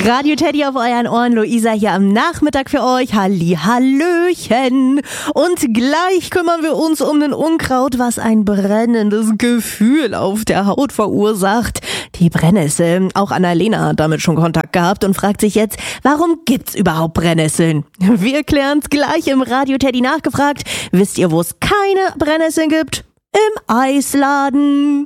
Radio Teddy auf euren Ohren, Luisa hier am Nachmittag für euch. Hallihallöchen. Und gleich kümmern wir uns um ein Unkraut, was ein brennendes Gefühl auf der Haut verursacht. Die Brennnessel. Auch Annalena hat damit schon Kontakt gehabt und fragt sich jetzt, warum gibt's überhaupt Brennnesseln? Wir klären's gleich im Radio Teddy nachgefragt. Wisst ihr, wo es keine Brennnesseln gibt? Im Eisladen.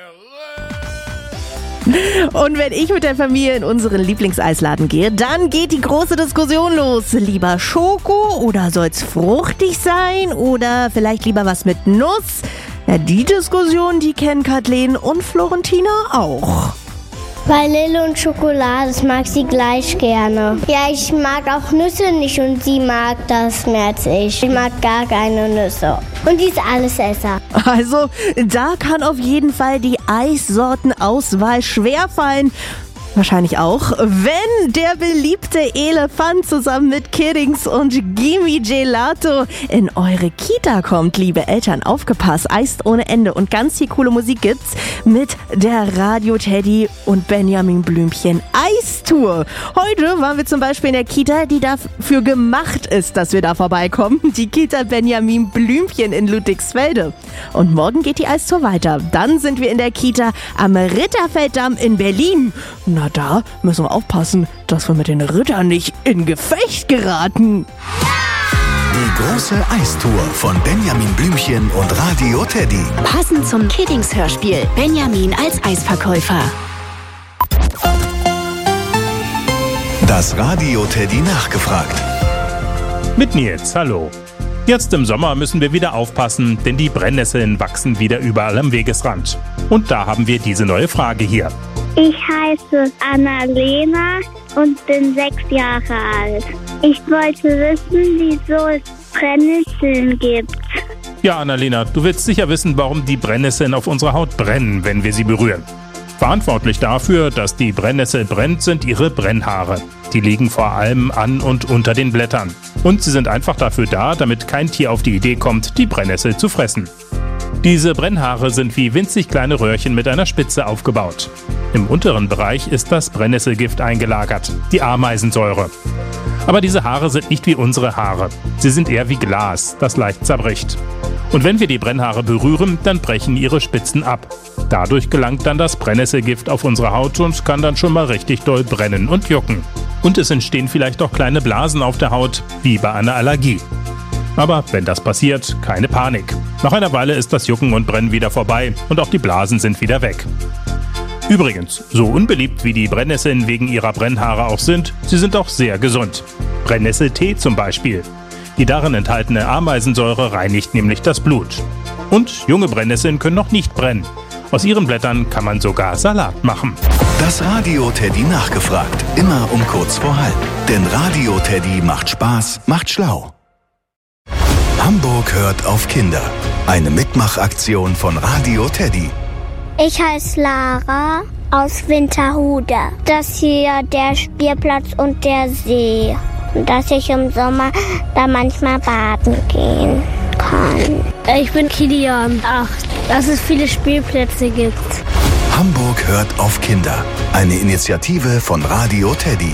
Und wenn ich mit der Familie in unseren Lieblingseisladen gehe, dann geht die große Diskussion los. Lieber Schoko oder soll's fruchtig sein oder vielleicht lieber was mit Nuss? Ja, die Diskussion, die kennen Kathleen und Florentina auch. Vanille und Schokolade, das mag sie gleich gerne. Ja, ich mag auch Nüsse nicht und sie mag das mehr als ich. Ich mag gar keine Nüsse. Und die ist Allesesser. Also, da kann auf jeden Fall die Eissortenauswahl schwerfallen. Wahrscheinlich auch, wenn der beliebte Elefant zusammen mit Kiddings und Gimme Gelato in eure Kita kommt. Liebe Eltern, aufgepasst, Eis ohne Ende und ganz viel coole Musik gibt's mit der Radio Teddy und Benjamin Blümchen Eistour. Heute waren wir zum Beispiel in der Kita, die dafür gemacht ist, dass wir da vorbeikommen. Die Kita Benjamin Blümchen in Ludwigsfelde. Und morgen geht die Eistour weiter. Dann sind wir in der Kita am Ritterfelddamm in Berlin. Na, da müssen wir aufpassen, dass wir mit den Rittern nicht in Gefecht geraten. Die große Eistour von Benjamin Blümchen und Radio Teddy. Passend zum Kiddings-Hörspiel. Benjamin als Eisverkäufer. Das Radio Teddy nachgefragt. Mit Nils, hallo. Jetzt im Sommer müssen wir wieder aufpassen, denn die Brennnesseln wachsen wieder überall am Wegesrand. Und da haben wir diese neue Frage hier. Ich heiße Annalena und bin 6 Jahre alt. Ich wollte wissen, wieso es Brennnesseln gibt. Ja, Annalena, du willst sicher wissen, warum die Brennnesseln auf unserer Haut brennen, wenn wir sie berühren. Verantwortlich dafür, dass die Brennnessel brennt, sind ihre Brennhaare. Die liegen vor allem an und unter den Blättern. Und sie sind einfach dafür da, damit kein Tier auf die Idee kommt, die Brennnessel zu fressen. Diese Brennhaare sind wie winzig kleine Röhrchen mit einer Spitze aufgebaut. Im unteren Bereich ist das Brennnesselgift eingelagert, die Ameisensäure. Aber diese Haare sind nicht wie unsere Haare. Sie sind eher wie Glas, das leicht zerbricht. Und wenn wir die Brennhaare berühren, dann brechen ihre Spitzen ab. Dadurch gelangt dann das Brennnesselgift auf unsere Haut und kann dann schon mal richtig doll brennen und jucken. Und es entstehen vielleicht auch kleine Blasen auf der Haut, wie bei einer Allergie. Aber wenn das passiert, keine Panik. Nach einer Weile ist das Jucken und Brennen wieder vorbei und auch die Blasen sind wieder weg. Übrigens, so unbeliebt wie die Brennnesseln wegen ihrer Brennhaare auch sind, sie sind auch sehr gesund. Brennnesseltee zum Beispiel. Die darin enthaltene Ameisensäure reinigt nämlich das Blut. Und junge Brennnesseln können noch nicht brennen. Aus ihren Blättern kann man sogar Salat machen. Das Radio Teddy nachgefragt. Immer um kurz vor halb. Denn Radio Teddy macht Spaß, macht schlau. Hamburg hört auf Kinder. Eine Mitmachaktion von Radio Teddy. Ich heiße Lara aus Winterhude. Das hier der Spielplatz und der See. Und dass ich im Sommer da manchmal baden gehen kann. Ich bin Kilian 8. Dass es viele Spielplätze gibt. Hamburg hört auf Kinder. Eine Initiative von Radio Teddy.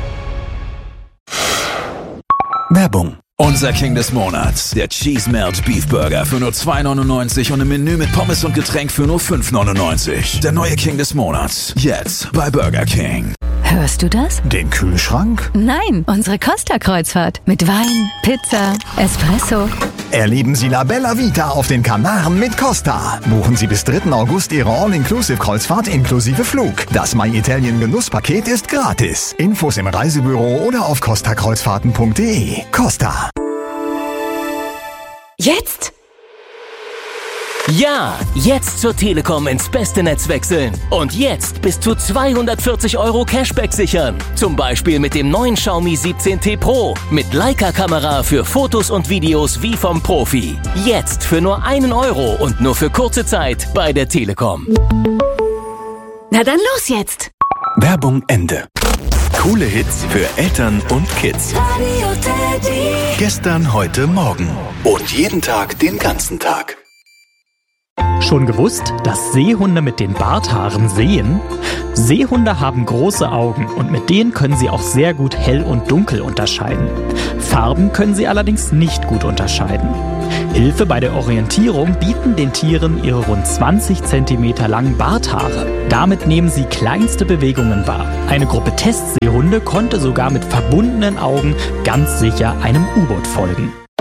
Werbung. Unser King des Monats, der Cheese Melt Beef Burger für nur 2,99 und im Menü mit Pommes und Getränk für nur 5,99. Der neue King des Monats, jetzt bei Burger King. Hörst du das? Den Kühlschrank? Nein, unsere Costa-Kreuzfahrt. Mit Wein, Pizza, Espresso. Erleben Sie La Bella Vita auf den Kanaren mit Costa. Buchen Sie bis 3. August Ihre All-Inclusive-Kreuzfahrt inklusive Flug. Das My Italien Genusspaket ist gratis. Infos im Reisebüro oder auf costakreuzfahrten.de. Costa. Jetzt? Ja, jetzt zur Telekom ins beste Netz wechseln. Und jetzt bis zu 240 € Cashback sichern. Zum Beispiel mit dem neuen Xiaomi 17T Pro. Mit Leica-Kamera für Fotos und Videos wie vom Profi. Jetzt für nur 1 € und nur für kurze Zeit bei der Telekom. Na dann los jetzt! Werbung Ende. Coole Hits für Eltern und Kids. Radio Teddy. Gestern, heute, morgen. Und jeden Tag, den ganzen Tag. Schon gewusst, dass Seehunde mit den Barthaaren sehen? Seehunde haben große Augen und mit denen können sie auch sehr gut hell und dunkel unterscheiden. Farben können sie allerdings nicht gut unterscheiden. Hilfe bei der Orientierung bieten den Tieren ihre rund 20 cm langen Barthaare. Damit nehmen sie kleinste Bewegungen wahr. Eine Gruppe Testseehunde konnte sogar mit verbundenen Augen ganz sicher einem U-Boot folgen.